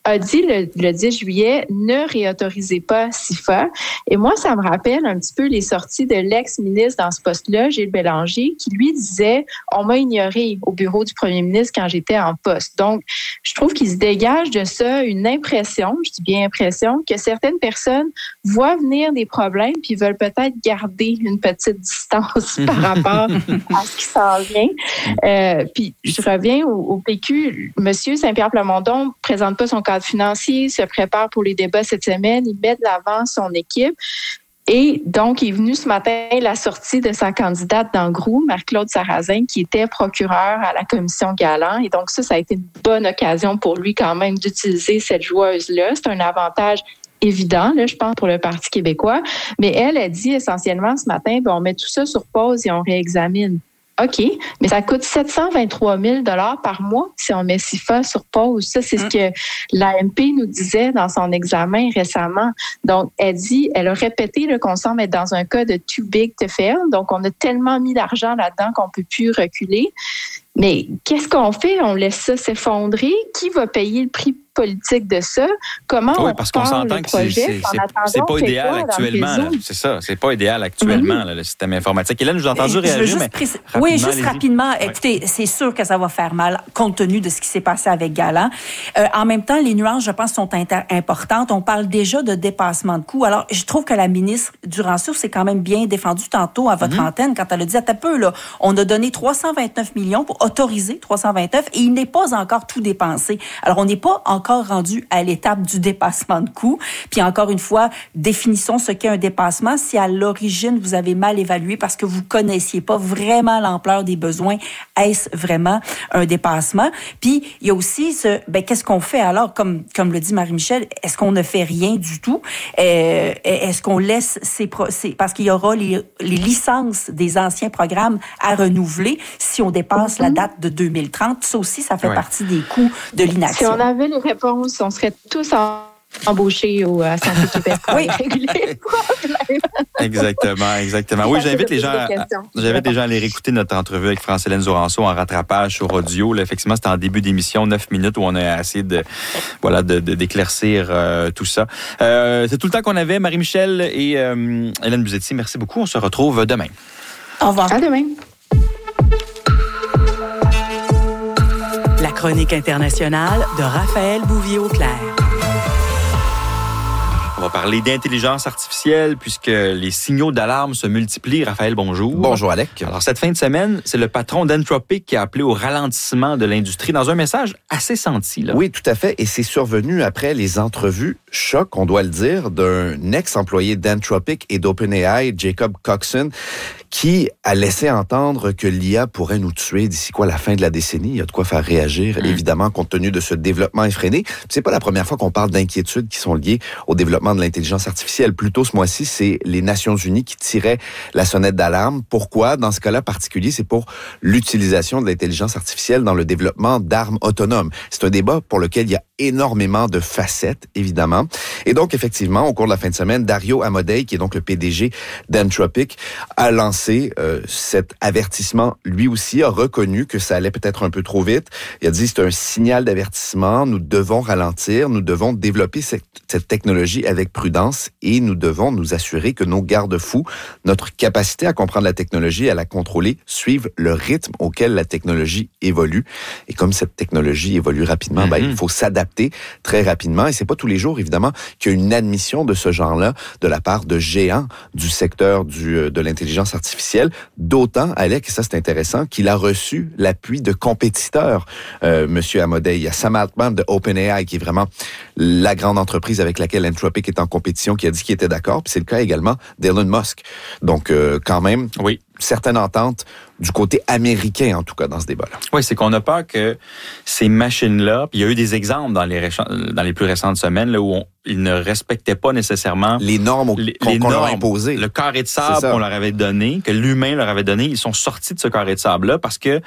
a dit le 10 juillet, ne réautorisez pas SIFA. Et moi, ça me rappelle un petit peu les sorties de l'ex-ministre dans ce poste-là, Gilles Bélanger, qui lui disait, on m'a ignoré au bureau du premier ministre quand j'étais en poste. Donc, je trouve qu'il se dégage de ça une impression, je dis bien impression, que certaines personnes voient venir des problèmes puis veulent peut-être garder une petite distance par rapport à ce qui s'en vient. Puis je reviens au PQ. Monsieur Saint-Pierre Plamondon ne présente pas son cadre financier, se prépare pour les débats cette semaine, il met de l'avant son équipe. Et donc, il est venu ce matin la sortie de sa candidate dans Grou, Marc-Claude Sarrazin, qui était procureur à la commission Galland. Et donc, ça a été une bonne occasion pour lui quand même d'utiliser cette joueuse-là. C'est un avantage évident, là, je pense, pour le Parti québécois. Mais elle a dit essentiellement ce matin, on met tout ça sur pause et on réexamine. OK, mais ça coûte 723 000 $ par mois si on met SIFA sur pause. Ça, c'est ce que l'AMP nous disait dans son examen récemment. Donc, elle a répété qu'on semble être dans un cas de too big to fail. Donc, on a tellement mis d'argent là-dedans qu'on peut plus reculer. Mais qu'est-ce qu'on fait? On laisse ça s'effondrer? Qui va payer le prix politique de ça? Comment on parce qu'on s'entend que c'est pas idéal actuellement. C'est ça, c'est pas idéal actuellement, le système informatique. Hélène, je vous ai entendu réagir, Oui, juste rapidement. Écoutez, c'est sûr que ça va faire mal compte tenu de ce qui s'est passé avec Galland. En même temps, les nuances, je pense, sont importantes. On parle déjà de dépassement de coûts. Alors, je trouve que la ministre Duranceau s'est quand même bien défendue tantôt à votre antenne quand elle a dit, attends un peu, là, on a donné 329 millions pour autoriser 329 et il n'est pas encore tout dépensé. Alors, on n'est pas encore rendu à l'étape du dépassement de coûts. Puis encore une fois, définissons ce qu'est un dépassement. Si à l'origine, vous avez mal évalué parce que vous connaissiez pas vraiment l'ampleur des besoins, est-ce vraiment un dépassement? Puis, il y a aussi qu'est-ce qu'on fait alors? Comme le dit Marie-Michel, est-ce qu'on ne fait rien du tout? Est-ce qu'on laisse parce qu'il y aura les licences des anciens programmes à renouveler si on dépasse la date de 2030. Ça aussi, ça fait partie des coûts de l'inaction. Si on avait les réponses, on serait tous embauchés à Santé Québec pour régler le problème. Exactement. Oui, j'invite les gens à aller réécouter notre entrevue avec France-Hélène Zoranceau en rattrapage sur audio. Là, effectivement, c'était en début d'émission, 9 minutes, où on a essayé d'éclaircir tout ça. C'est tout le temps qu'on avait. Marie-Michel et Hélène Buzetti, merci beaucoup. On se retrouve demain. Au revoir. À demain. La chronique internationale de Raphaël Bouvier-Auclair. On va parler d'intelligence artificielle puisque les signaux d'alarme se multiplient. Raphaël, bonjour. Bonjour, Alec. Alors, cette fin de semaine, c'est le patron d'Anthropic qui a appelé au ralentissement de l'industrie dans un message assez senti, là. Oui, tout à fait. Et c'est survenu après les entrevues choc, on doit le dire, d'un ex-employé d'Anthropic et d'OpenAI, Jacob Coxon, qui a laissé entendre que l'IA pourrait nous tuer d'ici la fin de la décennie. Il y a de quoi faire réagir, évidemment, compte tenu de ce développement effréné. C'est pas la première fois qu'on parle d'inquiétudes qui sont liées au développement de l'intelligence artificielle. Plus tôt ce mois-ci, c'est les Nations Unies qui tiraient la sonnette d'alarme. Pourquoi? Dans ce cas-là particulier, c'est pour l'utilisation de l'intelligence artificielle dans le développement d'armes autonomes. C'est un débat pour lequel il y a énormément de facettes, évidemment. Et donc, effectivement, au cours de la fin de semaine, Dario Amodei, qui est donc le PDG d'Anthropic, a lancé cet avertissement. Lui aussi a reconnu que ça allait peut-être un peu trop vite. Il a dit, c'est un signal d'avertissement, nous devons ralentir, nous devons développer cette technologie avec prudence et nous devons nous assurer que nos garde-fous, notre capacité à comprendre la technologie, à la contrôler, suivent le rythme auquel la technologie évolue. Et comme cette technologie évolue rapidement, il faut s'adapter très rapidement. Et c'est pas tous les jours, évidemment, qu'il y a une admission de ce genre-là de la part de géants du secteur de l'intelligence artificielle. D'autant, Alec, et ça c'est intéressant, qu'il a reçu l'appui de compétiteurs, Monsieur Amodei. Il y a Sam Altman de OpenAI, qui est vraiment la grande entreprise avec laquelle Anthropic est en compétition, qui a dit qu'il était d'accord. Puis c'est le cas également d'Elon Musk. Donc, quand même, certaines ententes du côté américain, en tout cas, dans ce débat-là. Oui, c'est qu'on a peur que ces machines-là, puis il y a eu des exemples dans les plus récentes semaines là, où ils ne respectaient pas nécessairement les normes qu'on leur a imposées. Le carré de sable qu'on leur avait donné, que l'humain leur avait donné, ils sont sortis de ce carré de sable-là parce que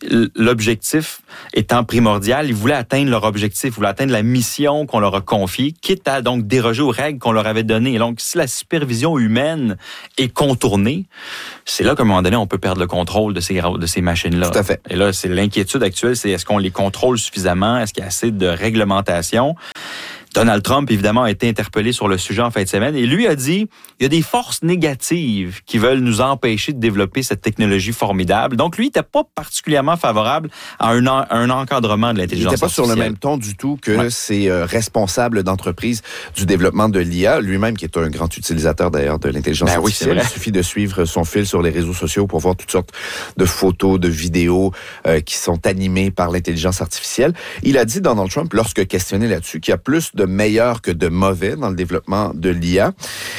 l'objectif étant primordial, ils voulaient atteindre leur objectif, ils voulaient atteindre la mission qu'on leur a confiée, quitte à donc déroger aux règles qu'on leur avait données. Et donc, si la supervision humaine est contournée, c'est là qu'à un moment donné, on peut perdre le contrôle de ces machines-là. Tout à fait. Et là, c'est l'inquiétude actuelle, c'est est-ce qu'on les contrôle suffisamment? Est-ce qu'il y a assez de réglementation? Donald Trump, évidemment, a été interpellé sur le sujet en fin de semaine et lui a dit, il y a des forces négatives qui veulent nous empêcher de développer cette technologie formidable. Donc, lui, il n'était pas particulièrement favorable à un encadrement de l'intelligence artificielle. Il n'était pas sur le même ton du tout que ces responsables d'entreprise du développement de l'IA, lui-même qui est un grand utilisateur d'ailleurs de l'intelligence artificielle. Il suffit de suivre son fil sur les réseaux sociaux pour voir toutes sortes de photos, de vidéos qui sont animées par l'intelligence artificielle. Il a dit, Donald Trump, lorsque questionné là-dessus, qu'il y a plus de meilleurs que de mauvais dans le développement de l'IA.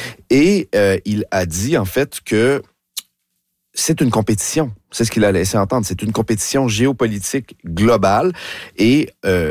Et il a dit, en fait, que c'est une compétition. C'est ce qu'il a laissé entendre. C'est une compétition géopolitique globale et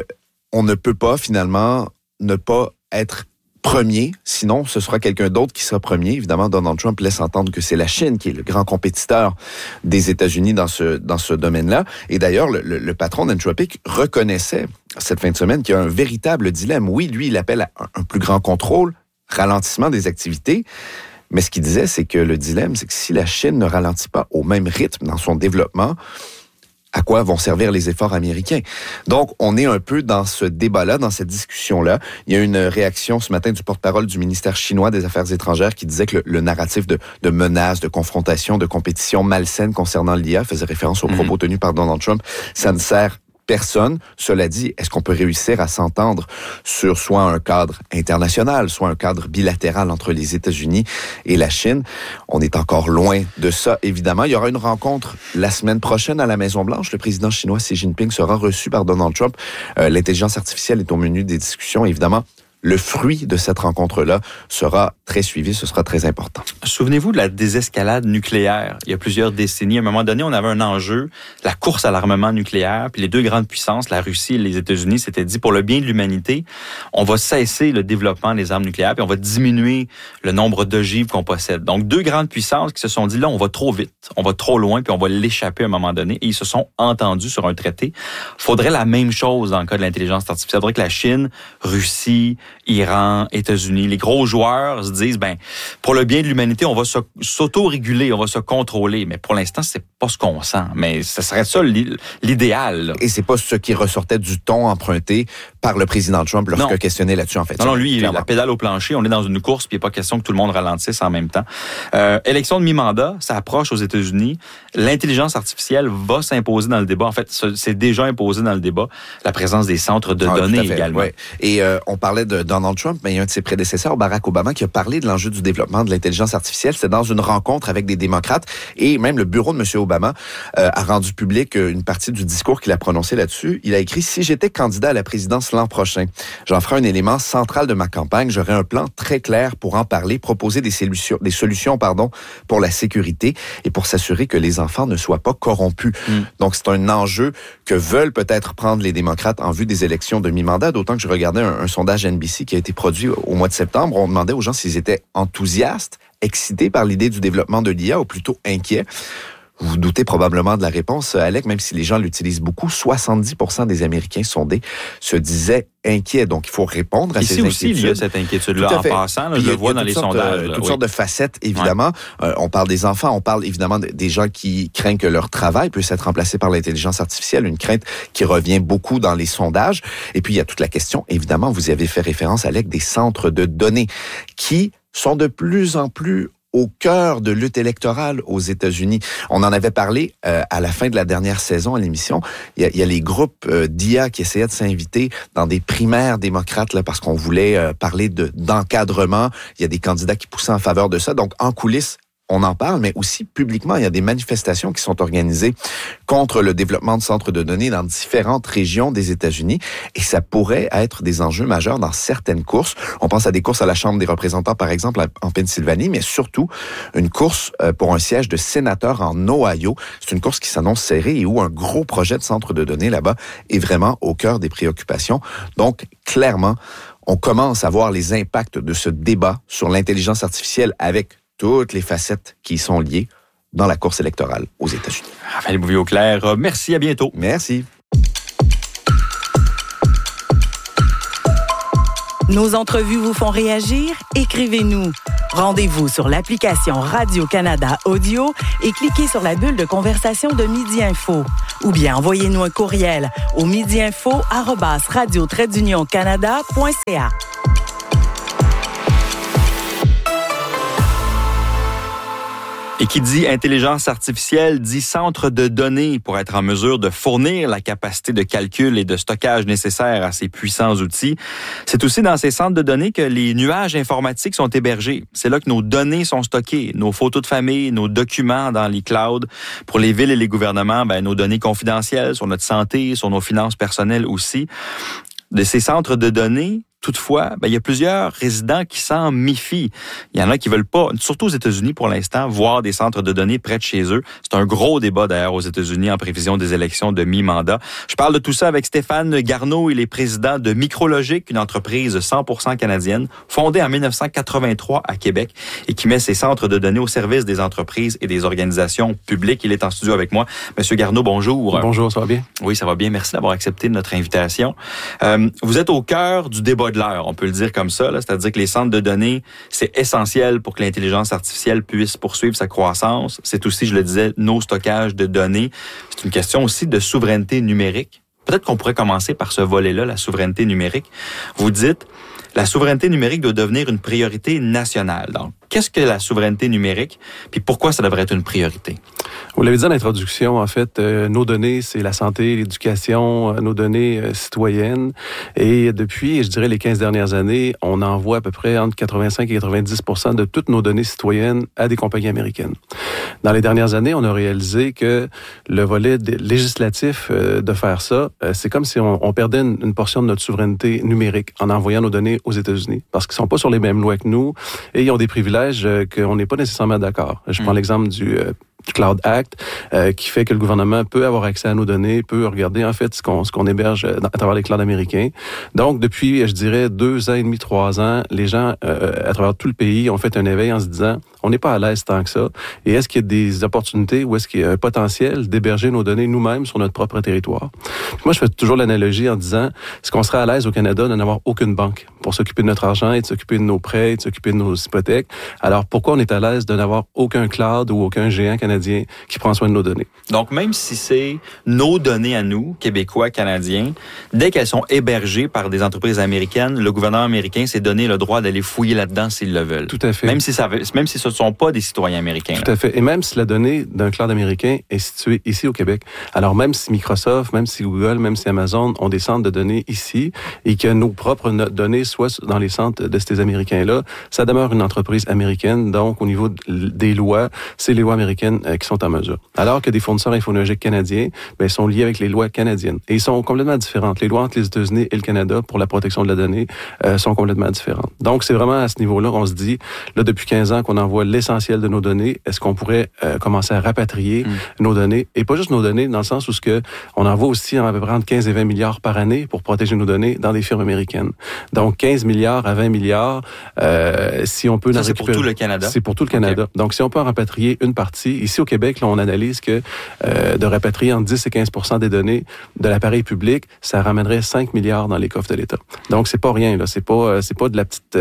on ne peut pas, finalement, ne pas être premier, sinon ce sera quelqu'un d'autre qui sera premier. Évidemment, Donald Trump laisse entendre que c'est la Chine qui est le grand compétiteur des États-Unis dans ce domaine-là. Et d'ailleurs, le patron d'Anthropic reconnaissait cette fin de semaine qu'il y a un véritable dilemme. Oui, lui, il appelle à un plus grand contrôle, ralentissement des activités. Mais ce qu'il disait, c'est que le dilemme, c'est que si la Chine ne ralentit pas au même rythme dans son développement, à quoi vont servir les efforts américains? Donc, on est un peu dans ce débat-là, dans cette discussion-là. Il y a une réaction ce matin du porte-parole du ministère chinois des Affaires étrangères qui disait que le narratif de menaces, de confrontation, de compétition malsaine concernant l'IA faisait référence aux propos tenus par Donald Trump. Ça ne sert personne. Cela dit, est-ce qu'on peut réussir à s'entendre sur soit un cadre international, soit un cadre bilatéral entre les États-Unis et la Chine? On est encore loin de ça, évidemment. Il y aura une rencontre la semaine prochaine à la Maison-Blanche. Le président chinois Xi Jinping sera reçu par Donald Trump. L'intelligence artificielle est au menu des discussions, évidemment. Le fruit de cette rencontre-là sera très suivi, ce sera très important. Souvenez-vous de la désescalade nucléaire. Il y a plusieurs décennies, à un moment donné, on avait un enjeu, la course à l'armement nucléaire, puis les deux grandes puissances, la Russie et les États-Unis, s'étaient dit, pour le bien de l'humanité, on va cesser le développement des armes nucléaires, puis on va diminuer le nombre d'ogives qu'on possède. Donc, deux grandes puissances qui se sont dit, là, on va trop vite, on va trop loin, puis on va l'échapper à un moment donné, et ils se sont entendus sur un traité. Faudrait la même chose dans le cas de l'intelligence artificielle. Faudrait que la Chine, Russie, Iran, États-Unis, les gros joueurs se disent, pour le bien de l'humanité, on va s'auto-réguler, on va se contrôler. Mais pour l'instant, c'est pas ce qu'on sent. Mais ce serait ça l'idéal. Là. Et c'est pas ce qui ressortait du ton emprunté par le président Trump lorsqu'il questionnait là-dessus, en fait. Non, lui, il a la pédale au plancher. On est dans une course, puis il n'est pas question que tout le monde ralentisse en même temps. Élection de mi-mandat, ça approche aux États-Unis. L'intelligence artificielle va s'imposer dans le débat. En fait, c'est déjà imposé dans le débat. La présence des centres de données également. Ouais. Et on parlait de Donald Trump, mais il y a un de ses prédécesseurs, Barack Obama, qui a parlé de l'enjeu du développement de l'intelligence artificielle. C'était dans une rencontre avec des démocrates et même le bureau de M. Obama a rendu public une partie du discours qu'il a prononcé là-dessus. Il a écrit « Si j'étais candidat à la présidence l'an prochain, j'en ferai un élément central de ma campagne. J'aurai un plan très clair pour en parler, proposer des solutions pour la sécurité et pour s'assurer que les enfants ne soient pas corrompus. » Donc, c'est un enjeu que veulent peut-être prendre les démocrates en vue des élections de mi-mandat, d'autant que je regardais un sondage NBC qui a été produit au mois de septembre. On demandait aux gens s'ils étaient enthousiastes, excités par l'idée du développement de l'IA ou plutôt inquiets. Vous vous doutez probablement de la réponse, Alec, même si les gens l'utilisent beaucoup, 70% des Américains sondés se disaient inquiets. Donc, il faut répondre à ces inquiétudes. Ici aussi, il y a cette inquiétude-là. En passant, je le vois dans les sondages. Toutes sortes de facettes, évidemment. Ouais. On parle des enfants, on parle évidemment des gens qui craignent que leur travail puisse être remplacé par l'intelligence artificielle, une crainte qui revient beaucoup dans les sondages. Et puis, il y a toute la question, évidemment, vous y avez fait référence, Alec, des centres de données qui sont de plus en plus au cœur de lutte électorale aux États-Unis. On en avait parlé à la fin de la dernière saison à l'émission. Il y a les groupes d'IA qui essayaient de s'inviter dans des primaires démocrates là, parce qu'on voulait parler d'encadrement. Il y a des candidats qui poussaient en faveur de ça. Donc, en coulisses, on en parle, mais aussi publiquement, il y a des manifestations qui sont organisées contre le développement de centres de données dans différentes régions des États-Unis et ça pourrait être des enjeux majeurs dans certaines courses. On pense à des courses à la Chambre des représentants, par exemple, en Pennsylvanie, mais surtout une course pour un siège de sénateur en Ohio. C'est une course qui s'annonce serrée et où un gros projet de centre de données là-bas est vraiment au cœur des préoccupations. Donc, clairement, on commence à voir les impacts de ce débat sur l'intelligence artificielle avec toutes les facettes qui y sont liées dans la course électorale aux États-Unis. Raphaël Bouvier-Auclair, merci, à bientôt. Merci. Nos entrevues vous font réagir? Écrivez-nous. Rendez-vous sur l'application Radio-Canada Audio et cliquez sur la bulle de conversation de Midi Info. Ou bien envoyez-nous un courriel au midiinfo@radio-canada.ca. Et qui dit intelligence artificielle dit centre de données pour être en mesure de fournir la capacité de calcul et de stockage nécessaire à ces puissants outils. C'est aussi dans ces centres de données que les nuages informatiques sont hébergés. C'est là que nos données sont stockées, nos photos de famille, nos documents dans les clouds. Pour les villes et les gouvernements, nos données confidentielles sur notre santé, sur nos finances personnelles aussi. De ces centres de données, toutefois, il y a plusieurs résidents qui s'en méfient. Il y en a qui veulent pas, surtout aux États-Unis pour l'instant, voir des centres de données près de chez eux. C'est un gros débat d'ailleurs aux États-Unis en prévision des élections de mi-mandat. Je parle de tout ça avec Stéphane Garneau. Il est président de Micrologic, une entreprise 100% canadienne, fondée en 1983 à Québec et qui met ses centres de données au service des entreprises et des organisations publiques. Il est en studio avec moi. Monsieur Garneau, bonjour. Bonjour, ça va bien? Oui, ça va bien. Merci d'avoir accepté notre invitation. Vous êtes au cœur du débat de l'heure, on peut le dire comme ça, c'est-à-dire que les centres de données, c'est essentiel pour que l'intelligence artificielle puisse poursuivre sa croissance. C'est aussi, je le disais, nos stockages de données. C'est une question aussi de souveraineté numérique. Peut-être qu'on pourrait commencer par ce volet-là, la souveraineté numérique. Vous dites, la souveraineté numérique doit devenir une priorité nationale. Donc, qu'est-ce que la souveraineté numérique, puis pourquoi ça devrait être une priorité? Vous l'avez dit en introduction, en fait, nos données, c'est la santé, l'éducation, nos données citoyennes. Et depuis, je dirais, les 15 dernières années, on envoie à peu près entre 85 et 90% de toutes nos données citoyennes à des compagnies américaines. Dans les dernières années, on a réalisé que le volet législatif de faire ça, c'est comme si on perdait une portion de notre souveraineté numérique en envoyant nos données aux États-Unis, parce qu'ils sont pas sur les mêmes lois que nous et ils ont des privilèges qu'on n'est pas nécessairement d'accord. Je prends l'exemple du Cloud Act, qui fait que le gouvernement peut avoir accès à nos données, peut regarder en fait ce qu'on héberge à travers les clouds américains. Donc, depuis, je dirais, 2 ans et demi, 3 ans, les gens à travers tout le pays ont fait un éveil en se disant, on n'est pas à l'aise tant que ça. Et est-ce qu'il y a des opportunités ou est-ce qu'il y a un potentiel d'héberger nos données nous-mêmes sur notre propre territoire? Moi, je fais toujours l'analogie en disant, est-ce qu'on serait à l'aise au Canada de n'avoir aucune banque pour s'occuper de notre argent et de s'occuper de nos prêts et de s'occuper de nos hypothèques? Alors, pourquoi on est à l'aise de n'avoir aucun cloud ou aucun géant canadien qui prend soin de nos données? Donc, même si c'est nos données à nous, Québécois, Canadiens, dès qu'elles sont hébergées par des entreprises américaines, le gouvernement américain s'est donné le droit d'aller fouiller là-dedans s'ils le veulent. Tout à fait. Même si ce ne sont pas des citoyens américains. Tout à fait. Et même si la donnée d'un cloud américain est située ici au Québec, alors même si Microsoft, même si Google, même si Amazon ont des centres de données ici et que nos propres données soient dans les centres de ces Américains-là, ça demeure une entreprise américaine. Donc, au niveau des lois, c'est les lois américaines qui sont en mesure. Alors que des fournisseurs infonologiques canadiens, sont liés avec les lois canadiennes. Et ils sont complètement différentes. Les lois entre les États-Unis et le Canada pour la protection de la donnée sont complètement différentes. Donc, c'est vraiment à ce niveau-là qu'on se dit, là, depuis 15 ans qu'on envoie l'essentiel de nos données, est-ce qu'on pourrait commencer à rapatrier nos données? Et pas juste nos données, dans le sens où on envoie aussi à peu près entre 15 et 20 milliards par année pour protéger nos données dans des firmes américaines. Donc, 15 milliards à 20 milliards, si on peut... Ça, c'est pour tout le Canada? C'est pour tout le Canada. Okay. Donc, si on peut en rapatrier une partie, ici au Québec, là, on analyse que de rapatrier entre 10 et 15% des données de l'appareil public, ça ramènerait 5 milliards dans les coffres de l'État. Donc, c'est pas rien, là. C'est pas de la petite...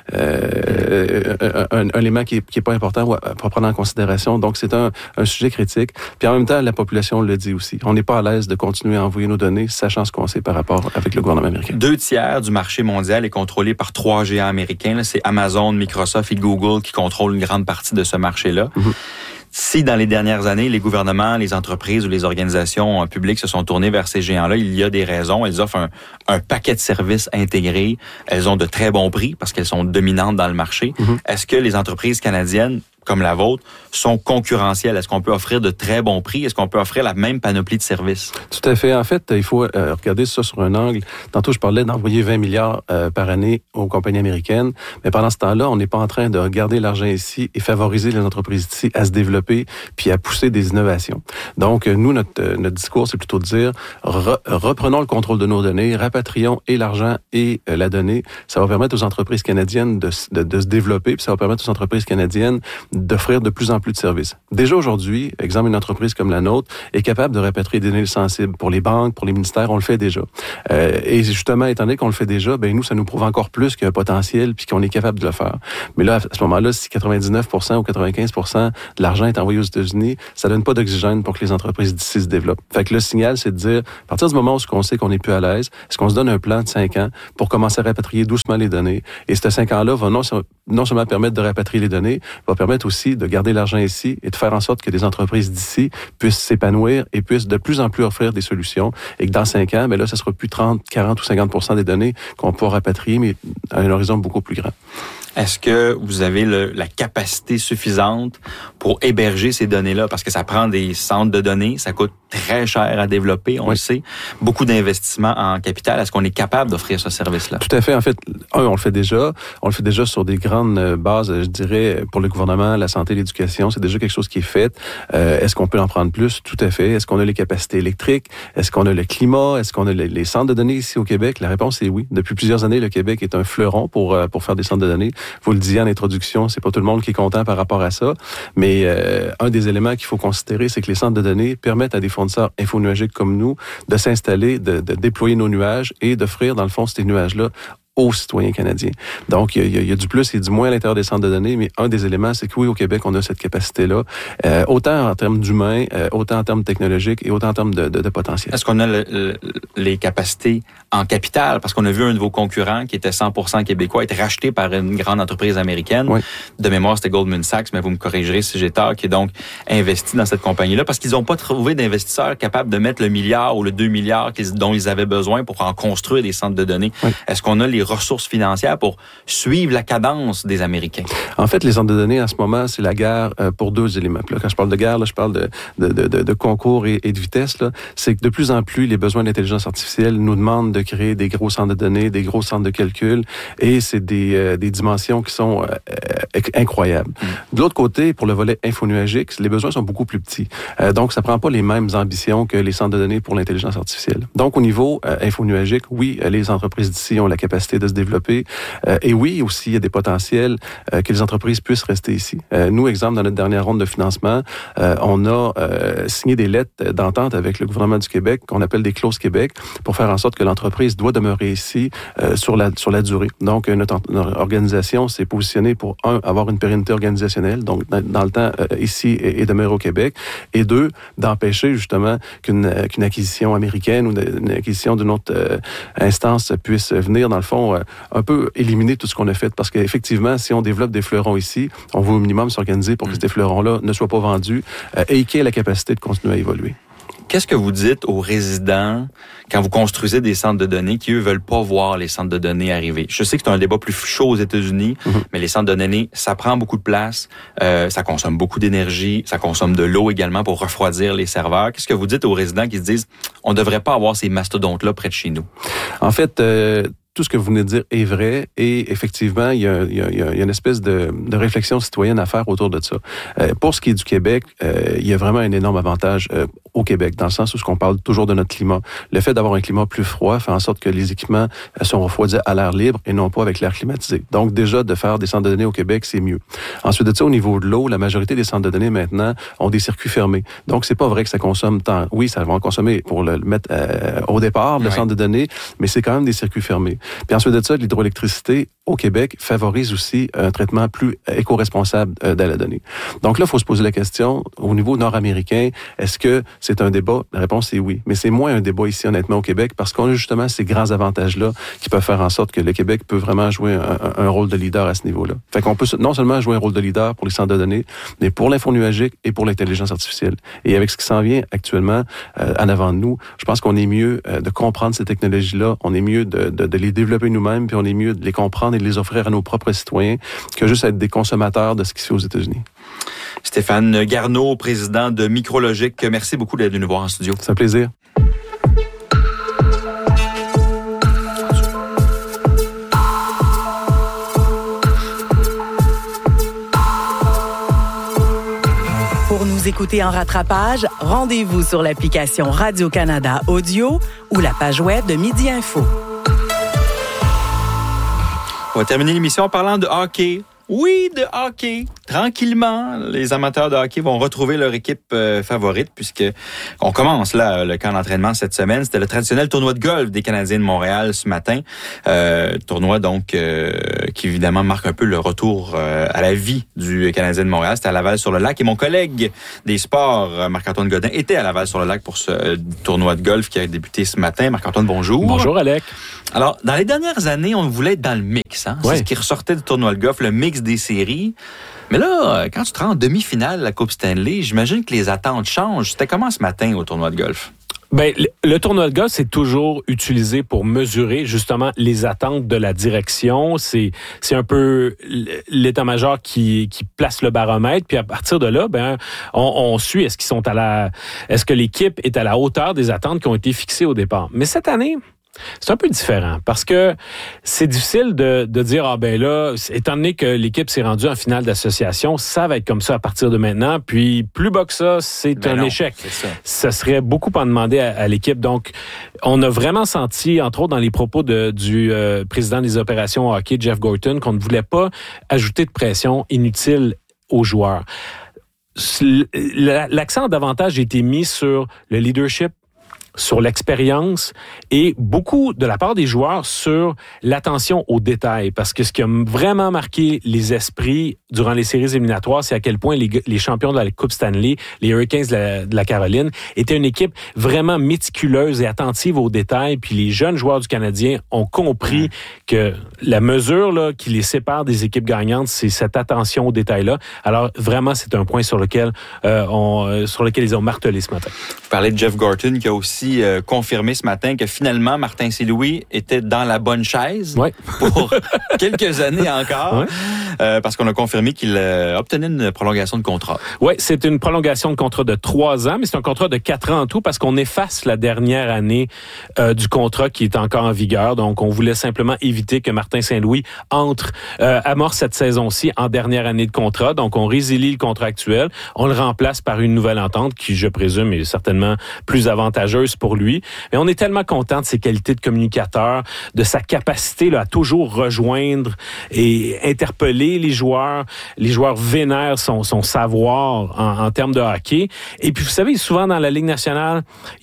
un élément qui est pas important à prendre en considération. Donc, c'est un sujet critique. Puis en même temps, la population le dit aussi. On n'est pas à l'aise de continuer à envoyer nos données, sachant ce qu'on sait par rapport avec le gouvernement américain. 2/3 du marché mondial est contrôlé par 3 géants américains. Là, c'est Amazon, Microsoft et Google qui contrôlent une grande partie de ce marché-là. Mm-hmm. Si dans les dernières années, les gouvernements, les entreprises ou les organisations publiques se sont tournés vers ces géants-là, il y a des raisons. Elles offrent un paquet de services intégrés. Elles ont de très bons prix parce qu'elles sont dominantes dans le marché. Mm-hmm. Est-ce que les entreprises canadiennes, comme la vôtre, sont concurrentielles? Est-ce qu'on peut offrir de très bons prix? Est-ce qu'on peut offrir la même panoplie de services? Tout à fait. En fait, il faut regarder ça sur un angle. Tantôt, je parlais d'envoyer 20 milliards par année aux compagnies américaines, mais pendant ce temps-là, on n'est pas en train de regarder l'argent ici et favoriser les entreprises ici à se développer puis à pousser des innovations. Donc, nous, notre discours, c'est plutôt de dire, reprenons le contrôle de nos données, rapatrions et l'argent et la donnée. Ça va permettre aux entreprises canadiennes de se développer, puis ça va permettre aux entreprises canadiennes d'offrir de plus en plus de services. Déjà aujourd'hui, exemple, une entreprise comme la nôtre est capable de rapatrier des données sensibles pour les banques, pour les ministères, on le fait déjà. Et justement, étant donné qu'on le fait déjà, nous, ça nous prouve encore plus qu'il y a un potentiel puis qu'on est capable de le faire. Mais là, à ce moment-là, si 99% ou 95% de l'argent est envoyé aux États-Unis, ça donne pas d'oxygène pour que les entreprises d'ici se développent. Fait que le signal, c'est de dire, à partir du moment où on sait qu'on n'est plus à l'aise, est-ce qu'on se donne un plan de 5 ans pour commencer à rapatrier doucement les données? Et ces 5 ans-là va non seulement permettre de rapatrier les données, va permettre permettre aussi de garder l'argent ici et de faire en sorte que les entreprises d'ici puissent s'épanouir et puissent de plus en plus offrir des solutions et que dans 5 ans, là, ça sera plus 30, 40 ou 50% des données qu'on pourra rapatrier, mais à un horizon beaucoup plus grand. Est-ce que vous avez la capacité suffisante pour héberger ces données-là? Parce que ça prend des centres de données, ça coûte très cher à développer, on le sait. Beaucoup d'investissements en capital. Est-ce qu'on est capable d'offrir ce service-là? Tout à fait. En fait, on le fait déjà. On le fait déjà sur des grandes bases, je dirais, pour le gouvernement, la santé, l'éducation. C'est déjà quelque chose qui est fait. Est-ce qu'on peut en prendre plus? Tout à fait. Est-ce qu'on a les capacités électriques? Est-ce qu'on a le climat? Est-ce qu'on a les centres de données ici au Québec? La réponse est oui. Depuis plusieurs années, le Québec est un fleuron pour faire des centres de données. Vous le disiez en introduction, c'est pas tout le monde qui est content par rapport à ça, mais un des éléments qu'il faut considérer, c'est que les centres de données permettent à des fournisseurs infonuagiques comme nous de s'installer, de déployer nos nuages et d'offrir, dans le fond, ces nuages-là aux citoyens canadiens. Donc, il y a du plus et du moins à l'intérieur des centres de données, mais un des éléments, c'est que oui, au Québec, on a cette capacité-là, autant en termes d'humains, autant en termes technologiques et autant en termes de potentiel. Est-ce qu'on a les capacités en capital? Parce qu'on a vu un de vos concurrents qui était 100% québécois être racheté par une grande entreprise américaine. Oui. De mémoire, c'était Goldman Sachs, mais vous me corrigerez si j'ai tort, qui est donc investi dans cette compagnie-là parce qu'ils n'ont pas trouvé d'investisseurs capables de mettre le milliard ou le 2 milliards dont ils avaient besoin pour en construire des centres de données. Oui. Est-ce qu'on a les ressources financières pour suivre la cadence des Américains? En fait, les centres de données, en ce moment, c'est la guerre pour 2 éléments. Là, quand je parle de guerre, là, je parle de concours et de vitesse. Là. C'est que de plus en plus, les besoins d'intelligence artificielle nous demandent de créer des gros centres de données, des gros centres de calcul, et c'est des dimensions qui sont incroyables. De l'autre côté, pour le volet infonuagique, les besoins sont beaucoup plus petits. Donc, ça prend pas les mêmes ambitions que les centres de données pour l'intelligence artificielle. Donc, au niveau infonuagique, oui, les entreprises d'ici ont la capacité de se développer. Et oui, aussi, il y a des potentiels que les entreprises puissent rester ici. Nous, exemple, dans notre dernière ronde de financement, on a signé des lettres d'entente avec le gouvernement du Québec, qu'on appelle des clauses Québec, pour faire en sorte que l'entreprise doit demeurer ici sur la durée. Donc, notre organisation s'est positionnée pour, avoir une pérennité organisationnelle, donc dans le temps, ici, et demeurer au Québec, et 2, d'empêcher justement qu'une acquisition américaine ou une acquisition d'une autre instance puisse venir, dans le fond, un peu éliminer tout ce qu'on a fait. Parce qu'effectivement, si on développe des fleurons ici, on va au minimum s'organiser pour que ces fleurons-là ne soient pas vendus et qu'il y ait la capacité de continuer à évoluer. Qu'est-ce que vous dites aux résidents quand vous construisez des centres de données qui, eux, veulent pas voir les centres de données arriver? Je sais que c'est un débat plus chaud aux États-Unis, mais les centres de données, ça prend beaucoup de place, ça consomme beaucoup d'énergie, ça consomme de l'eau également pour refroidir les serveurs. Qu'est-ce que vous dites aux résidents qui se disent « on devrait pas avoir ces mastodontes-là près de chez nous » ? En fait, tout ce que vous venez de dire est vrai et effectivement, il y a une espèce de réflexion citoyenne à faire autour de ça. Pour ce qui est du Québec, il y a vraiment un énorme avantage au Québec, dans le sens où on parle toujours de notre climat. Le fait d'avoir un climat plus froid fait en sorte que les équipements sont refroidis à l'air libre et non pas avec l'air climatisé. Donc déjà, de faire des centres de données au Québec, c'est mieux. Ensuite de ça, au niveau de l'eau, la majorité des centres de données maintenant ont des circuits fermés. Donc c'est pas vrai que ça consomme tant. Oui, ça va en consommer pour le mettre au départ, le centre de données, mais c'est quand même des circuits fermés. Puis ensuite de ça, l'hydroélectricité au Québec favorise aussi un traitement plus éco-responsable de la donnée. Donc là, il faut se poser la question, au niveau nord-américain, est-ce que c'est un débat? La réponse est oui. Mais c'est moins un débat ici, honnêtement, au Québec, parce qu'on a justement ces grands avantages-là qui peuvent faire en sorte que le Québec peut vraiment jouer un rôle de leader à ce niveau-là. Fait qu'on peut non seulement jouer un rôle de leader pour les centres de données, mais pour l'infonuagique et pour l'intelligence artificielle. Et avec ce qui s'en vient actuellement en avant de nous, je pense qu'on est mieux de comprendre ces technologies-là, on est mieux de les développer nous-mêmes, puis on est mieux de les comprendre et de les offrir à nos propres citoyens que juste être des consommateurs de ce qui se fait aux États-Unis. Stéphane Garneau, président de Micrologique, merci beaucoup d'être venu nous voir en studio. C'est un plaisir. Pour nous écouter en rattrapage, rendez-vous sur l'application Radio-Canada Audio ou la page web de Midi Info. On va terminer l'émission en parlant de hockey. Oui, de hockey. Tranquillement, les amateurs de hockey vont retrouver leur équipe favorite puisque on commence là le camp d'entraînement cette semaine. C'était le traditionnel tournoi de golf des Canadiens de Montréal ce matin. Tournoi donc qui évidemment marque un peu le retour à la vie du Canadien de Montréal. C'était à Laval-sur-le-Lac et mon collègue des sports, Marc-Antoine Godin, était à Laval-sur-le-Lac pour ce tournoi de golf qui a débuté ce matin. Marc-Antoine, bonjour. Bonjour, Alec. Alors, dans les dernières années, on voulait être dans le mix. Hein? C'est ce qui ressortait du tournoi de golf, le mix des séries. Mais là, quand tu te rends en demi-finale de la Coupe Stanley, j'imagine que les attentes changent. C'était comment ce matin au tournoi de golf? Ben, le tournoi de golf, c'est toujours utilisé pour mesurer justement les attentes de la direction. C'est un peu l'état-major qui place le baromètre. Puis à partir de là, ben, on suit est-ce que l'équipe est à la hauteur des attentes qui ont été fixées au départ. Mais cette année, c'est un peu différent parce que c'est difficile de dire, ah ben là, étant donné que l'équipe s'est rendue en finale d'association, ça va être comme ça à partir de maintenant. Puis plus bas que ça, c'est un échec. Ça serait beaucoup à demander à l'équipe. Donc, on a vraiment senti, entre autres dans les propos du président des opérations hockey, Jeff Gorton, qu'on ne voulait pas ajouter de pression inutile aux joueurs. L'accent davantage a été mis sur le leadership, sur l'expérience et beaucoup de la part des joueurs sur l'attention aux détails. Parce que ce qui a vraiment marqué les esprits durant les séries éliminatoires, c'est à quel point les champions de la Coupe Stanley, les Hurricanes de la Caroline, étaient une équipe vraiment méticuleuse et attentive aux détails. Puis les jeunes joueurs du Canadien ont compris que la mesure là, qui les sépare des équipes gagnantes, c'est cette attention aux détails-là. Alors vraiment, c'est un point sur lequel ils ont martelé ce matin. Vous parlez de Jeff Gorton qui a aussi confirmé ce matin que finalement Martin Saint-Louis était dans la bonne chaise pour quelques années encore, parce qu'on a confirmé qu'il obtenait une prolongation de contrat. Oui, c'est une prolongation de contrat de 3 ans, mais c'est un contrat de 4 ans en tout parce qu'on efface la dernière année du contrat qui est encore en vigueur. Donc, on voulait simplement éviter que Martin Saint-Louis amorce cette saison-ci en dernière année de contrat. Donc, on résilie le contrat actuel, on le remplace par une nouvelle entente qui, je présume, est certainement plus avantageuse pour lui. Mais on est tellement content de ses qualités de communicateur, de sa capacité là, à toujours rejoindre et interpeller les joueurs. Les joueurs vénèrent son savoir en termes de hockey. Et puis, vous savez, souvent dans la Ligue nationale,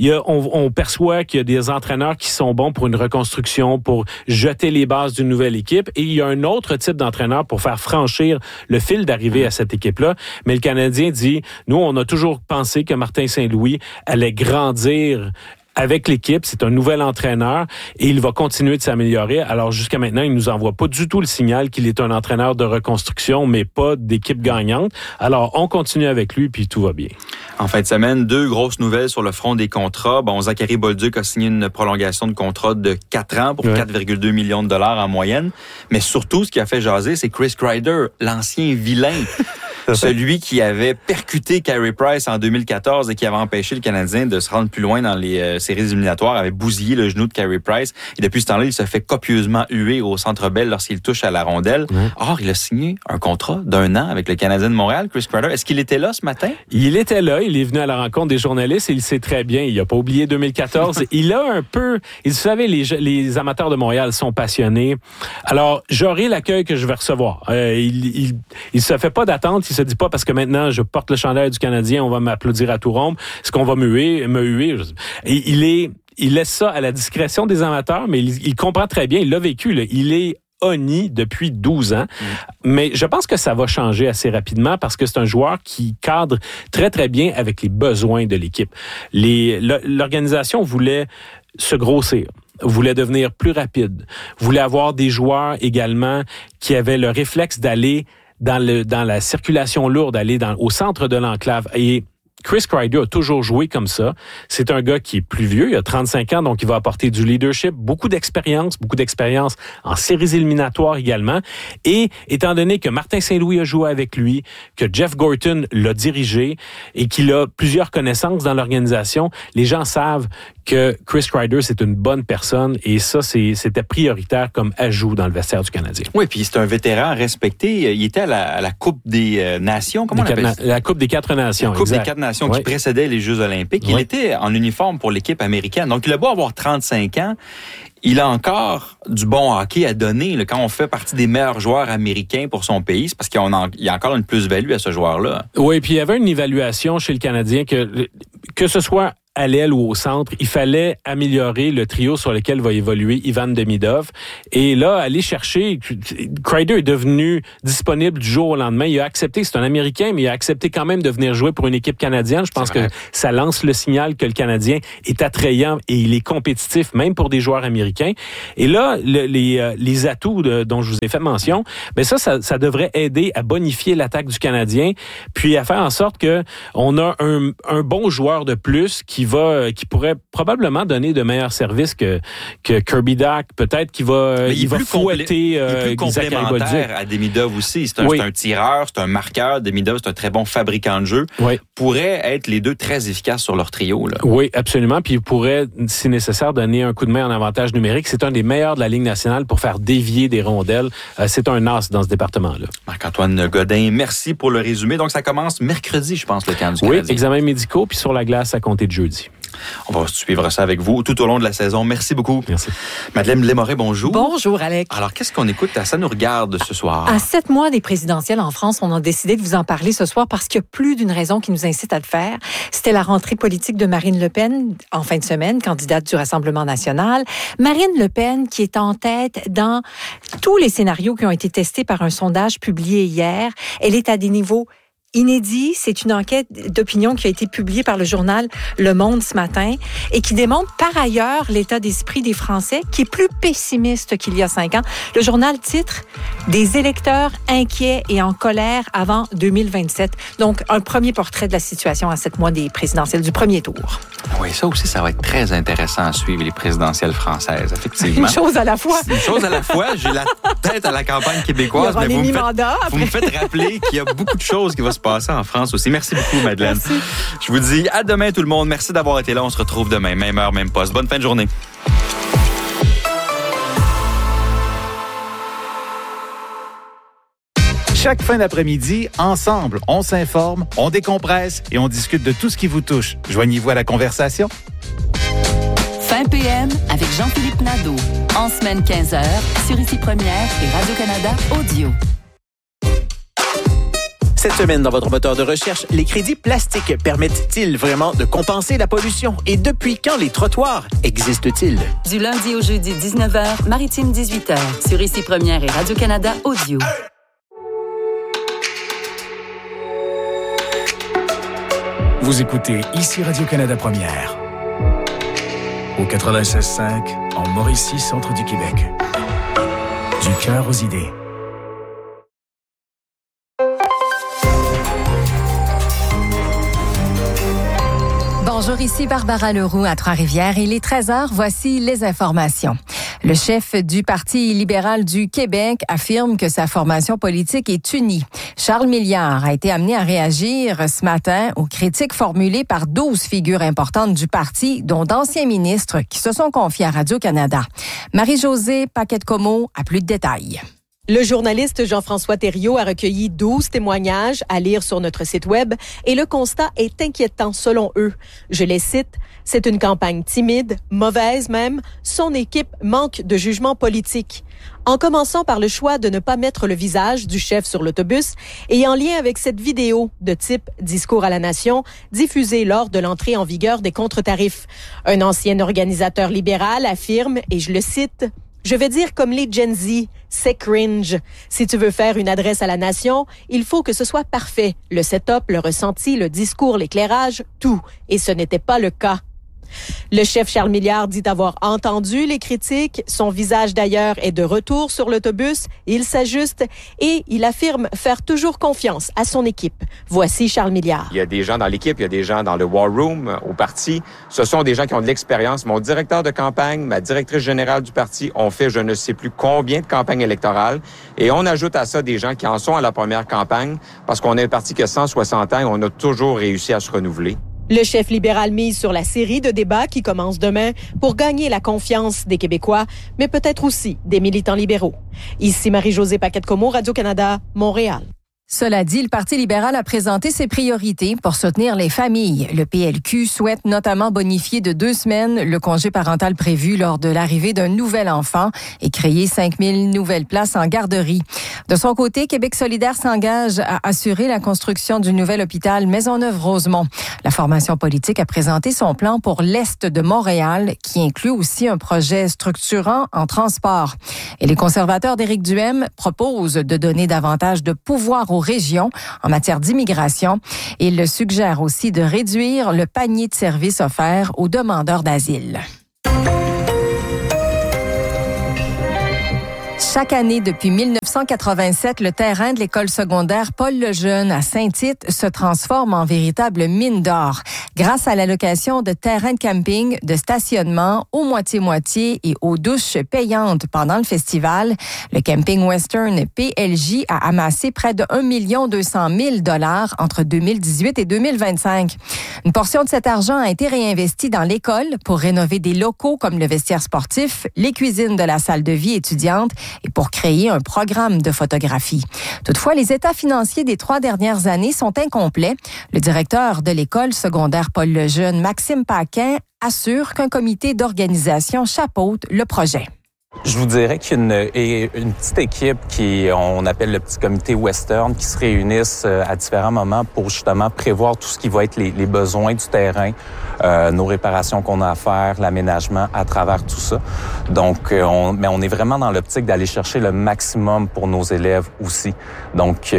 on perçoit qu'il y a des entraîneurs qui sont bons pour une reconstruction, pour jeter les bases d'une nouvelle équipe. Et il y a un autre type d'entraîneur pour faire franchir le fil d'arrivée à cette équipe-là. Mais le Canadien dit, nous, on a toujours pensé que Martin Saint-Louis allait grandir avec l'équipe, c'est un nouvel entraîneur et il va continuer de s'améliorer. Alors jusqu'à maintenant, il nous envoie pas du tout le signal qu'il est un entraîneur de reconstruction, mais pas d'équipe gagnante. Alors on continue avec lui puis tout va bien. En fin de semaine, 2 grosses nouvelles sur le front des contrats. Bon, Zachary Bolduc a signé une prolongation de contrat de 4 ans pour 4,2 millions de dollars en moyenne. Mais surtout, ce qui a fait jaser, c'est Chris Kreider, l'ancien vilain. Celui qui avait percuté Carey Price en 2014 et qui avait empêché le Canadien de se rendre plus loin dans les séries éliminatoires, avait bousillé le genou de Carey Price. Et depuis ce temps-là, il se fait copieusement huer au Centre Bell lorsqu'il touche à la rondelle. Or, il a signé un contrat d'1 an avec le Canadien de Montréal, Chris Kreider. Est-ce qu'il était là ce matin? Il était là. Il est venu à la rencontre des journalistes et il sait très bien. Il n'a pas oublié 2014. Il a un peu... Vous savez, les amateurs de Montréal sont passionnés. Alors, j'aurai l'accueil que je vais recevoir. Il se fait pas d'attente. Il se dit pas parce que maintenant je porte le chandail du Canadien, on va m'applaudir à tout rompre. Est-ce qu'on va me huer? Et il laisse ça à la discrétion des amateurs, mais il comprend très bien. Il l'a vécu. Là. Il est honni depuis 12 ans. Mais je pense que ça va changer assez rapidement parce que c'est un joueur qui cadre très, très bien avec les besoins de l'équipe. L'organisation voulait se grossir, voulait devenir plus rapide, voulait avoir des joueurs également qui avaient le réflexe d'aller dans la circulation lourde, aller au centre de l'enclave. Et Chris Kreider a toujours joué comme ça. C'est un gars qui est plus vieux, il a 35 ans, donc il va apporter du leadership, beaucoup d'expérience en séries éliminatoires également. Et étant donné que Martin Saint-Louis a joué avec lui, que Jeff Gorton l'a dirigé et qu'il a plusieurs connaissances dans l'organisation, les gens savent que Chris Kreider, c'est une bonne personne et ça, c'était prioritaire comme ajout dans le vestiaire du Canadien. Oui, puis c'est un vétéran respecté. Il était à la Coupe des Nations, comment on appelle ça? La Coupe des 4 Nations, La Coupe des 4 Nations qui précédait les Jeux olympiques. Il était en uniforme pour l'équipe américaine. Donc, il a beau avoir 35 ans, il a encore du bon hockey à donner. Là, quand on fait partie des meilleurs joueurs américains pour son pays, c'est parce qu'il y a encore une plus-value à ce joueur-là. Oui, puis il y avait une évaluation chez le Canadien que ce soit à l'aile ou au centre, il fallait améliorer le trio sur lequel va évoluer Ivan Demidov. Et là, aller chercher... Kreider est devenu disponible du jour au lendemain. Il a accepté, c'est un Américain, mais il a accepté quand même de venir jouer pour une équipe canadienne. Je pense que ça lance le signal que le Canadien est attrayant et il est compétitif, même pour des joueurs américains. Et là, les atouts dont je vous ai fait mention, ben ça devrait aider à bonifier l'attaque du Canadien, puis à faire en sorte que on a un bon joueur de plus qui pourrait probablement donner de meilleurs services que Kirby Dach, peut-être qu'il va fouetter il est plus complémentaire à Demidov aussi. C'est un tireur, c'est un marqueur. Demidov, c'est un très bon fabricant de jeu. Oui. Pourraient être les deux très efficaces sur leur trio, là. Oui, absolument. Puis il pourrait, si nécessaire, donner un coup de main en avantage numérique. C'est un des meilleurs de la Ligue nationale pour faire dévier des rondelles. C'est un as dans ce département-là. Marc-Antoine Godin, merci pour le résumé. Donc, ça commence mercredi, je pense, le camp du Canadien. Oui, examens médicaux, puis sur la glace à compter de jeudi. On va suivre ça avec vous tout au long de la saison. Merci beaucoup. Merci. Madeleine Lémoré, bonjour. Bonjour, Alex. Alors, qu'est-ce qu'on écoute? Ça nous regarde ce soir. À 7 mois des présidentielles en France, on a décidé de vous en parler ce soir parce qu'il y a plus d'une raison qui nous incite à le faire. C'était la rentrée politique de Marine Le Pen en fin de semaine, candidate du Rassemblement national. Marine Le Pen qui est en tête dans tous les scénarios qui ont été testés par un sondage publié hier. Elle est à des niveaux inédit. C'est une enquête d'opinion qui a été publiée par le journal Le Monde ce matin et qui démontre par ailleurs l'état d'esprit des Français qui est plus pessimiste qu'il y a 5 ans. Le journal titre « Des électeurs inquiets et en colère avant 2027 ». Donc, un premier portrait de la situation à 7 mois des présidentielles du premier tour. Oui, ça aussi, ça va être très intéressant à suivre, les présidentielles françaises, effectivement. Une chose à la fois. Une chose à la fois. J'ai la tête à la campagne québécoise, mais vous me faites rappeler qu'il y a beaucoup de choses qui vont se passer en France aussi. Merci beaucoup, Madeleine. Merci. Je vous dis à demain, tout le monde. Merci d'avoir été là. On se retrouve demain, même heure, même poste. Bonne fin de journée. Chaque fin d'après-midi, ensemble, on s'informe, on décompresse et on discute de tout ce qui vous touche. Joignez-vous à la conversation. Fin PM avec Jean-Philippe Nadeau. En semaine 15h, sur Ici Première et Radio-Canada Audio. Cette semaine, dans votre moteur de recherche, les crédits plastiques permettent-ils vraiment de compenser la pollution? Et depuis quand les trottoirs existent-ils? Du lundi au jeudi, 19h, Maritime 18h, sur Ici Première et Radio-Canada Audio. Vous écoutez Ici Radio-Canada Première. Au 96.5, en Mauricie, centre du Québec. Du cœur aux idées. Bonjour, ici Barbara Leroux à Trois-Rivières. Il est 13h, voici les informations. Le chef du Parti libéral du Québec affirme que sa formation politique est unie. Charles Milliard a été amené à réagir ce matin aux critiques formulées par 12 figures importantes du parti, dont d'anciens ministres qui se sont confiés à Radio-Canada. Marie-Josée Paquette-Comeau a plus de détails. Le journaliste Jean-François Thériault a recueilli 12 témoignages à lire sur notre site web et le constat est inquiétant selon eux. Je les cite, « C'est une campagne timide, mauvaise même. Son équipe manque de jugement politique. » En commençant par le choix de ne pas mettre le visage du chef sur l'autobus et en lien avec cette vidéo de type « Discours à la nation » diffusée lors de l'entrée en vigueur des contre-tarifs. Un ancien organisateur libéral affirme, et je le cite, « Je vais dire comme les Gen Z, c'est cringe. Si tu veux faire une adresse à la nation, il faut que ce soit parfait. Le setup, le ressenti, le discours, l'éclairage, tout. Et ce n'était pas le cas. » Le chef Charles Milliard dit avoir entendu les critiques. Son visage d'ailleurs est de retour sur l'autobus. Il s'ajuste et il affirme faire toujours confiance à son équipe. Voici Charles Milliard. Il y a des gens dans l'équipe, il y a des gens dans le War Room, au parti. Ce sont des gens qui ont de l'expérience. Mon directeur de campagne, ma directrice générale du parti ont fait je ne sais plus combien de campagnes électorales. Et on ajoute à ça des gens qui en sont à la première campagne parce qu'on est un parti qui a 160 ans et on a toujours réussi à se renouveler. Le chef libéral mise sur la série de débats qui commence demain pour gagner la confiance des Québécois, mais peut-être aussi des militants libéraux. Ici Marie-Josée Paquette-Comeau, Radio-Canada, Montréal. Cela dit, le Parti libéral a présenté ses priorités pour soutenir les familles. Le PLQ souhaite notamment bonifier de 2 semaines le congé parental prévu lors de l'arrivée d'un nouvel enfant et créer 5 000 nouvelles places en garderie. De son côté, Québec solidaire s'engage à assurer la construction du nouvel hôpital Maisonneuve-Rosemont. La formation politique a présenté son plan pour l'Est de Montréal, qui inclut aussi un projet structurant en transport. Et les conservateurs d'Éric Duhaime proposent de donner davantage de pouvoir aux régions en matière d'immigration. Il suggère aussi de réduire le panier de services offerts aux demandeurs d'asile. Chaque année, depuis 1987, le terrain de l'école secondaire Paul Lejeune à Saint-Tite se transforme en véritable mine d'or. Grâce à l'allocation de terrains de camping, de stationnement au moitié-moitié et aux douches payantes pendant le festival, le camping Western PLJ a amassé près de 1 200 000 $ entre 2018 et 2025. Une portion de cet argent a été réinvestie dans l'école pour rénover des locaux comme le vestiaire sportif, les cuisines de la salle de vie étudiante et pour créer un programme de photographie. Toutefois, les états financiers des 3 dernières années sont incomplets. Le directeur de l'école secondaire Paul Lejeune, Maxime Paquin, assure qu'un comité d'organisation chapeaute le projet. Je vous dirais qu'il y a une petite équipe on appelle le petit comité Western qui se réunissent à différents moments pour justement prévoir tout ce qui va être les besoins du terrain, nos réparations qu'on a à faire, l'aménagement à travers tout ça. Donc, on est vraiment dans l'optique d'aller chercher le maximum pour nos élèves aussi. Donc,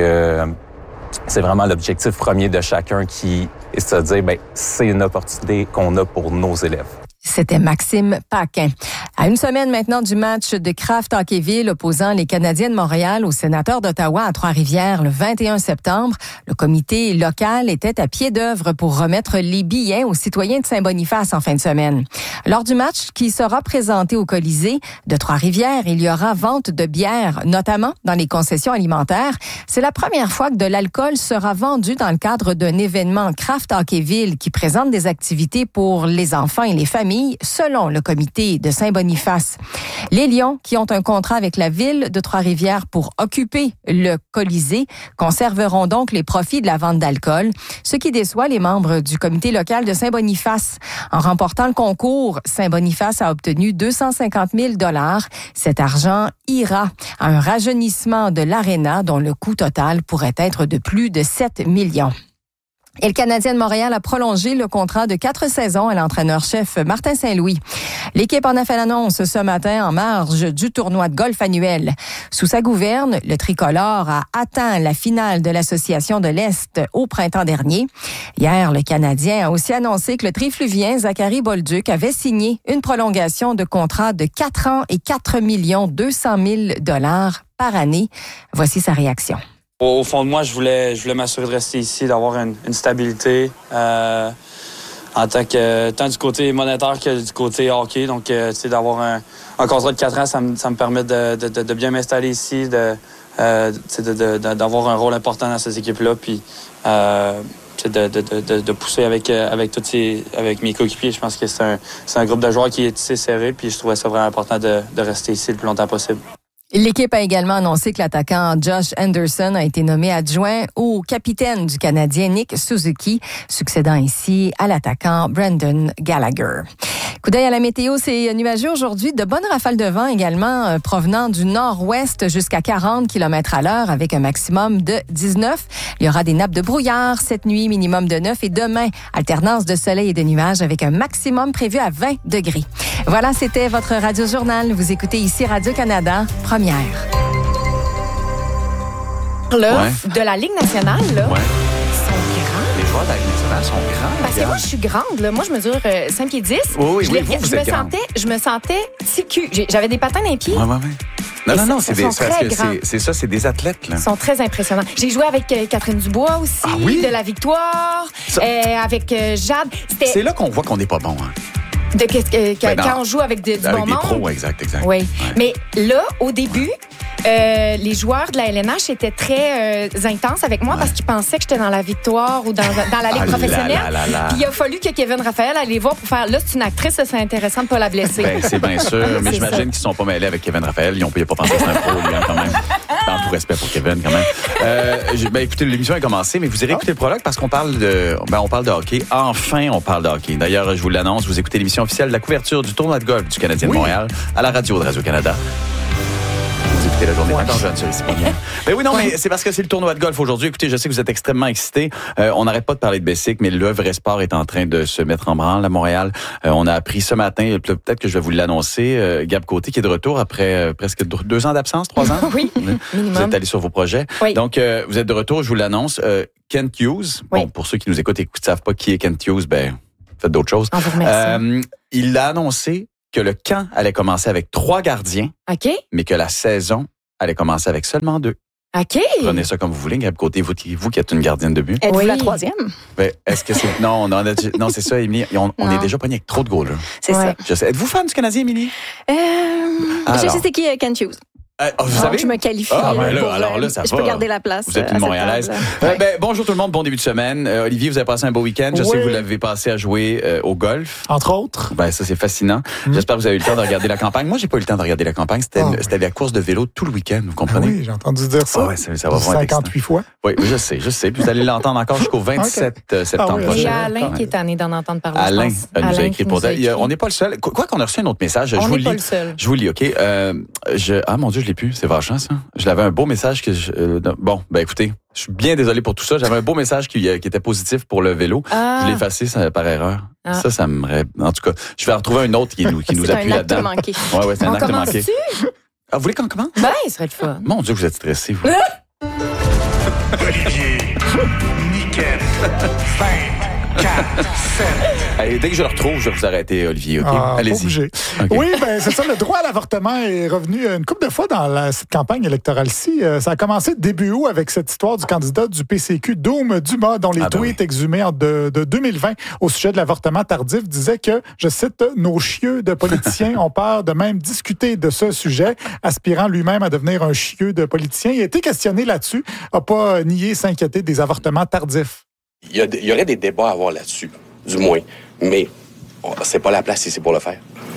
c'est vraiment l'objectif premier de chacun qui est de se dire, c'est une opportunité qu'on a pour nos élèves. C'était Maxime Paquin. À une semaine maintenant du match de Kraft Hockeyville opposant les Canadiens de Montréal aux Sénateurs d'Ottawa à Trois-Rivières le 21 septembre, le comité local était à pied d'œuvre pour remettre les billets aux citoyens de Saint-Boniface en fin de semaine. Lors du match qui sera présenté au Colisée de Trois-Rivières, il y aura vente de bière, notamment dans les concessions alimentaires. C'est la première fois que de l'alcool sera vendu dans le cadre d'un événement Kraft Hockeyville qui présente des activités pour les enfants et les familles, selon le comité de Saint-Boniface. Les Lions, qui ont un contrat avec la ville de Trois-Rivières pour occuper le Colisée, conserveront donc les profits de la vente d'alcool, ce qui déçoit les membres du comité local de Saint-Boniface. En remportant le concours, Saint-Boniface a obtenu 250 000 $. Cet argent ira à un rajeunissement de l'aréna dont le coût total pourrait être de plus de 7 millions. Et le Canadien de Montréal a prolongé le contrat de 4 saisons à l'entraîneur-chef Martin Saint-Louis. L'équipe en a fait l'annonce ce matin en marge du tournoi de golf annuel. Sous sa gouverne, le tricolore a atteint la finale de l'Association de l'Est au printemps dernier. Hier, le Canadien a aussi annoncé que le trifluvien Zachary Bolduc avait signé une prolongation de contrat de 4 ans et 4 200 000 $ par année. Voici sa réaction. Au fond de moi, je voulais m'assurer de rester ici, d'avoir une stabilité en tant tant du côté monétaire que du côté hockey. Donc, d'avoir un contrat de 4 ans, ça me permet de bien m'installer ici, d'avoir un rôle important dans cette équipe-là, puis de pousser avec mes coéquipiers. Je pense que c'est un groupe de joueurs qui est assez serré, puis je trouvais ça vraiment important de rester ici le plus longtemps possible. L'équipe a également annoncé que l'attaquant Josh Anderson a été nommé adjoint au capitaine du Canadien Nick Suzuki, succédant ici à l'attaquant Brendan Gallagher. Coup d'œil à la météo, c'est nuageux aujourd'hui. De bonnes rafales de vent également provenant du nord-ouest jusqu'à 40 km/h avec un maximum de 19. Il y aura des nappes de brouillard cette nuit, minimum de 9. Et demain, alternance de soleil et de nuages avec un maximum prévu à 20 degrés. Voilà, c'était votre Radio-Journal. Vous écoutez ici Radio-Canada, première. Là, de la Ligue nationale, là, ouais. sont grands. Les joueurs de la Ligue nationale sont grands. Parce que moi, je suis grande. Là. Moi, je mesure 5 pieds 10. Oui, je me sentais petit cul. J'avais des patins dans les pieds. Ouais. Non, c'est ça, c'est des athlètes. Là. Ils sont très impressionnants. J'ai joué avec Catherine Dubois aussi, de la Victoire, avec Jade. C'est là qu'on voit qu'on n'est pas bon. Hein. Quand on joue avec du bon monde. Pros, exact. Oui. Ouais. Mais là, au début, les joueurs de la LNH étaient très intenses avec moi parce qu'ils pensaient que j'étais dans la Victoire ou dans la Ligue professionnelle. Puis il a fallu que Kevin Raphaël aille les voir pour faire, là, c'est une actrice, c'est intéressant de ne pas la blesser. C'est bien sûr, mais j'imagine qu'ils ne sont pas mêlés avec Kevin Raphaël. Ils n'ont pas pensé que c'est un pro, lui, quand même. Dans tout respect pour Kevin, quand même. Écoutez, l'émission a commencé, mais vous irez écouter le prologue parce qu'on parle de hockey. Enfin, on parle de hockey. D'ailleurs, je vous l'annonce, vous écoutez l'émission officielle de la couverture du tournoi de golf du Canadien de Montréal à la radio de Radio-Canada. Vous écoutez écoutez la journée. Encore jeune, c'est pas bien. Ben oui, non, mais c'est parce que c'est le tournoi de golf aujourd'hui. Écoutez, je sais que vous êtes extrêmement excités. On n'arrête pas de parler de Bessic, mais le vrai sport est en train de se mettre en branle à Montréal. On a appris ce matin, peut-être que je vais vous l'annoncer, Gab Côté qui est de retour après presque 2 ans d'absence, 3 ans. Oui, minimum. Vous êtes allé sur vos projets. Oui. Donc, vous êtes de retour, je vous l'annonce. Kent Hughes, bon, pour ceux qui nous écoutent et qui ne savent pas qui est Kent Hughes, ben, faites d'autres choses. On vous remercie. Il a annoncé que le camp allait commencer avec 3 gardiens, mais que la saison allait commencer avec seulement 2. OK. Prenez ça comme vous voulez, Gab Côté, vous qui êtes une gardienne de but. Êtes-vous la 3e? Ben, est-ce que c'est... Non, non, c'est ça, Émilie. On est déjà pogné avec trop de goalers. C'est ça. Je sais. Êtes-vous fan du Canadien, Émilie? Je sais c'est qui Kent Hughes. Vous savez? Je me qualifie. Alors là, ça va. Je peux garder la place. Vous êtes une Montréalaise. Bonjour tout le monde, bon début de semaine. Olivier, vous avez passé un beau week-end. Je sais que vous l'avez passé à jouer au golf. Entre autres. Ben, ça, c'est fascinant. J'espère que vous avez eu le temps de regarder la campagne. Moi, j'ai pas eu le temps de regarder la campagne. C'était la course de vélo tout le week-end, vous comprenez? Oui, j'ai entendu dire ça. Ouais, ça va vraiment 58 fois. Oui, je sais. Puis vous allez l'entendre encore jusqu'au 27 septembre prochain. Il y a Alain qui est tanné d'en entendre parler. Alain nous a écrit pour ça. On n'est pas le seul. Quoi qu'on a reçu un autre message. On n'est pas le seul. Je vous lis, OK? Ah, mon Dieu, je l'ai plus. C'est vachant, ça. Je l'avais un beau message que bon, ben écoutez, je suis bien désolé pour tout ça. J'avais un beau message qui était positif pour le vélo. Je l'ai effacé par erreur. Ça me... En tout cas, je vais en retrouver un autre qui nous appuie là-dedans. C'est un acte manqué. Ouais, c'est un acte manqué. Ah, vous voulez qu'on commence? Ben, ce serait le fun. Mon Dieu, vous êtes stressé, vous. Olivier, Niquette, 5, 4, 7. Allez, dès que je le retrouve, je vais vous arrêter, Olivier. OK? Allez-y. Okay. Oui, ben c'est ça. Le droit à l'avortement est revenu une couple de fois dans cette campagne électorale-ci. Ça a commencé début août avec cette histoire du candidat du PCQ, Doom Dumas, dont les tweets exhumés de 2020 au sujet de l'avortement tardif disaient que, je cite, « Nos chieux de politiciens ont peur de même discuter de ce sujet, aspirant lui-même à devenir un chieux de politicien. » Il a été questionné là-dessus, n'a pas nié s'inquiéter des avortements tardifs. Il y aurait des débats à avoir là-dessus, du moins. Mais c'est pas la place ici pour le faire.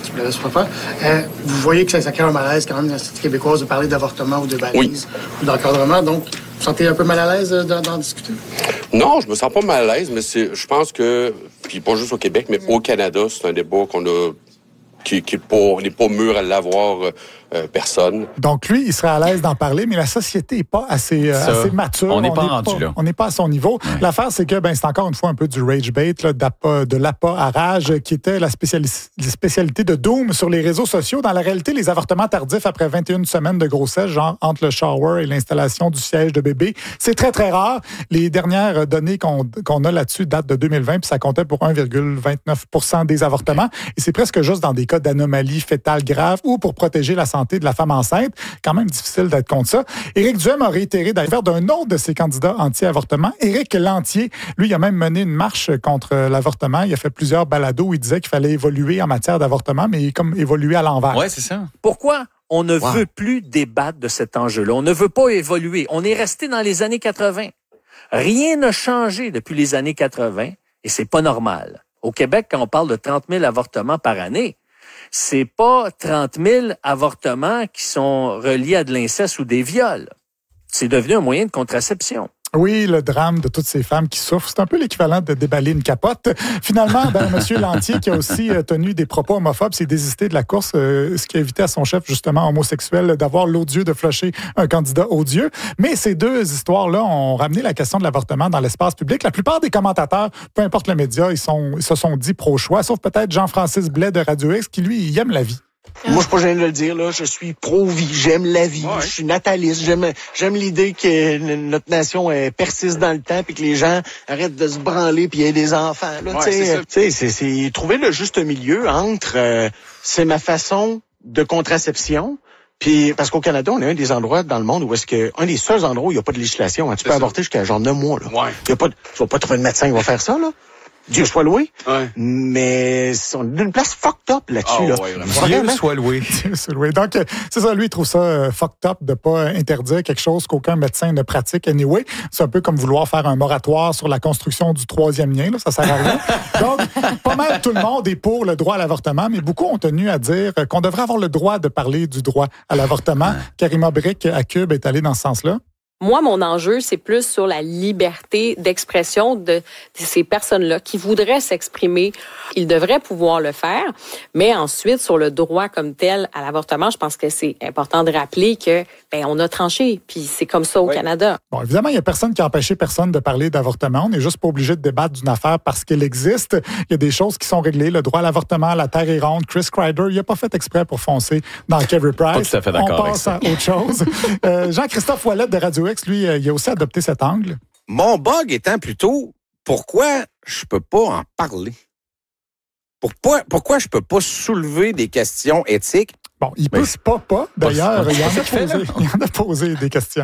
Vous voyez que ça crée un malaise quand même dans la société québécoise de parler d'avortement ou de balises ou d'encadrement. Donc, vous vous sentez un peu mal à l'aise d'en discuter? Non, je me sens pas mal à l'aise, mais je pense que, puis pas juste au Québec, mais au Canada, c'est un débat qu'on a qui n'est pas mûr à l'avoir personne. Donc, lui, il serait à l'aise d'en parler, mais la société n'est pas assez mature. On n'est pas rendu là. On n'est pas à son niveau. Ouais. L'affaire, c'est que c'est encore une fois un peu du rage bait, là, de l'appât à rage, qui était la spécialité de Doom sur les réseaux sociaux. Dans la réalité, les avortements tardifs après 21 semaines de grossesse, genre entre le shower et l'installation du siège de bébé, c'est très, très rare. Les dernières données qu'on a là-dessus datent de 2020, puis ça comptait pour 1,29% des avortements. Et c'est presque juste dans des cas d'anomalie fétale grave ou pour protéger la santé de la femme enceinte. Quand même difficile d'être contre ça. Éric Duhem a réitéré d'ailleurs d'un autre de ses candidats anti-avortement, Éric Lantier. Lui, il a même mené une marche contre l'avortement. Il a fait plusieurs balados où il disait qu'il fallait évoluer en matière d'avortement, mais comme évoluer à l'envers. Oui, c'est ça. Pourquoi on ne veut plus débattre de cet enjeu-là? On ne veut pas évoluer. On est resté dans les années 80. Rien n'a changé depuis les années 80 et c'est pas normal. Au Québec, quand on parle de 30 000 avortements par année, c'est pas 30 000 avortements qui sont reliés à de l'inceste ou des viols. C'est devenu un moyen de contraception. Oui, le drame de toutes ces femmes qui souffrent, c'est un peu l'équivalent de déballer une capote. Finalement, M. Lantier, qui a aussi tenu des propos homophobes, s'est désisté de la course, ce qui a évité à son chef, justement, homosexuel, d'avoir l'odieux de flusher un candidat odieux. Mais ces deux histoires-là ont ramené la question de l'avortement dans l'espace public. La plupart des commentateurs, peu importe le média, ils se sont dit pro-choix, sauf peut-être Jean-Francis Blais de Radio X, qui, lui, il aime la vie. Moi, je suis pas gêné de le dire, là. Je suis pro-vie. J'aime la vie. Ouais. Je suis nataliste. J'aime l'idée que notre nation persiste dans le temps puis que les gens arrêtent de se branler puis il y ait des enfants, là. Ouais, c'est trouver le juste milieu entre, c'est ma façon de contraception. Puis, parce qu'au Canada, on est un des endroits dans le monde où un des seuls endroits où il n'y a pas de législation. Hein. Tu peux avorter jusqu'à genre 9 mois, là. Ouais. Tu vas pas trouver de médecin qui va faire ça, là. Dieu soit loué. Ouais. Mais on est d'une place fucked up là-dessus. Là. Dieu soit loué. Dieu soit loué. Donc, c'est ça, lui, il trouve ça fucked up de pas interdire quelque chose qu'aucun médecin ne pratique anyway. C'est un peu comme vouloir faire un moratoire sur la construction du troisième lien. Là, ça sert à rien. Donc, pas mal tout le monde est pour le droit à l'avortement, mais beaucoup ont tenu à dire qu'on devrait avoir le droit de parler du droit à l'avortement. Ouais. Karima Brick à Cube est allée dans ce sens-là. Moi, mon enjeu, c'est plus sur la liberté d'expression de ces personnes-là qui voudraient s'exprimer. Ils devraient pouvoir le faire. Mais ensuite, sur le droit comme tel à l'avortement, je pense que c'est important de rappeler que on a tranché. Puis c'est comme ça au Canada. Bon, évidemment, il n'y a personne qui a empêché personne de parler d'avortement. On n'est juste pas obligé de débattre d'une affaire parce qu'elle existe. Il y a des choses qui sont réglées. Le droit à l'avortement, la terre est ronde. Chris Kreider, il n'a pas fait exprès pour foncer dans Kerry Price. Pas tout à fait d'accord. On passe à autre chose. Jean-Christophe Ouellette de Radio X, lui, il a aussi adopté cet angle. Mon bug étant plutôt, pourquoi je peux pas en parler? Pourquoi je peux pas soulever des questions éthiques? Bon, il pousse pas. D'ailleurs, il en a posé des questions.